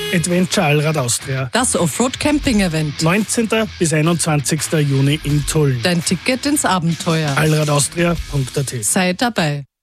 Adventure Allrad Austria. Das Offroad-Camping-Event. 19. bis 21. Juni in Tulln. Dein Ticket ins Abenteuer. allradaustria.at. Sei dabei.